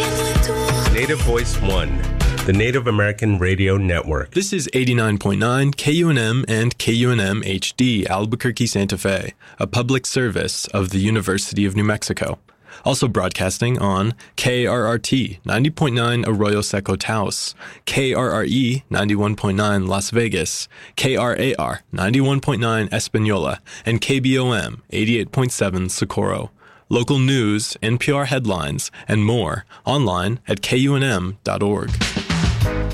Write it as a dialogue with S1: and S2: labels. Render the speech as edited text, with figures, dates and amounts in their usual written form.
S1: Native Voice One, the Native American Radio Network.
S2: This is 89.9 KUNM and KUNM HD, Albuquerque, Santa Fe, a public service of the University of New Mexico. Also broadcasting on KRRT 90.9 Arroyo Seco Taos, KRRE 91.9 Las Vegas, KRAR 91.9 Espanola, and KBOM 88.7 Socorro. Local news, NPR headlines, and more online at KUNM.org.